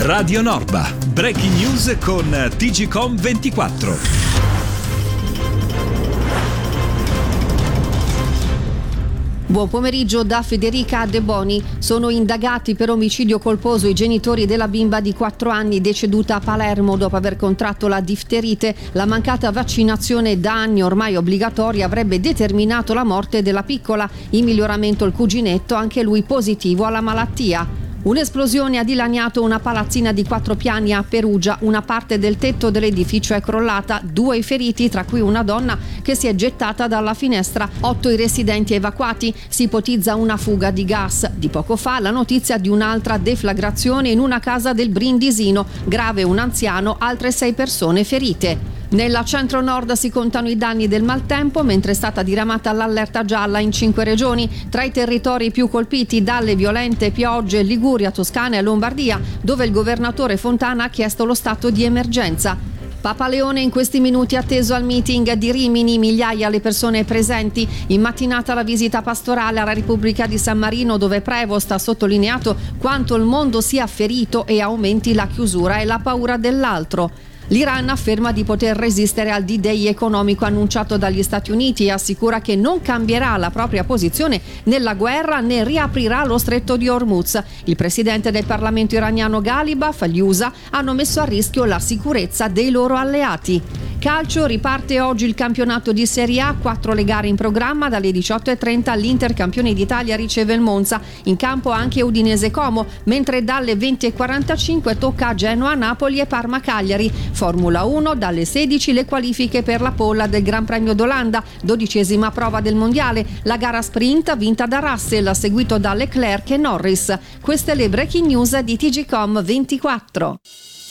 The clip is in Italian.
Radio Norba, breaking news con TGcom 24. Buon pomeriggio da Federica De Boni. Sono indagati per omicidio colposo i genitori della bimba di 4 anni deceduta a Palermo dopo aver contratto la difterite. La mancata vaccinazione da anni ormai obbligatoria avrebbe determinato la morte della piccola. In miglioramento il cuginetto, anche lui positivo alla malattia. Un'esplosione ha dilaniato una palazzina di 4 piani a Perugia. Una parte del tetto dell'edificio è crollata, 2 i feriti, tra cui una donna che si è gettata dalla finestra, 8 i residenti evacuati. Si ipotizza una fuga di gas. Di poco fa la notizia di un'altra deflagrazione in una casa del Brindisino. Grave un anziano, altre 6 persone ferite. Nella centro-nord si contano i danni del maltempo, mentre è stata diramata l'allerta gialla in 5 regioni. Tra i territori più colpiti dalle violente piogge Liguria, Toscana e Lombardia, dove il governatore Fontana ha chiesto lo stato di emergenza. Papa Leone in questi minuti atteso al meeting di Rimini, migliaia le persone presenti. In mattinata la visita pastorale alla Repubblica di San Marino, dove Prevost ha sottolineato quanto il mondo sia ferito e aumenti la chiusura e la paura dell'altro. L'Iran afferma di poter resistere al D-Day economico annunciato dagli Stati Uniti e assicura che non cambierà la propria posizione nella guerra né riaprirà lo stretto di Hormuz. Il presidente del Parlamento iraniano Ghalibaf, gli USA hanno messo a rischio la sicurezza dei loro alleati. Calcio, riparte oggi il campionato di Serie A, 4 le gare in programma. Dalle 18:30 l'Inter, campione d'Italia, riceve il Monza. In campo anche Udinese Como, mentre dalle 20:45 tocca a Genoa, Napoli e Parma Cagliari. Formula 1, dalle 16 le qualifiche per la polla del Gran Premio d'Olanda, 12ª prova del mondiale. La gara sprint vinta da Russell, seguito da Leclerc e Norris. Queste le breaking news di TGcom 24.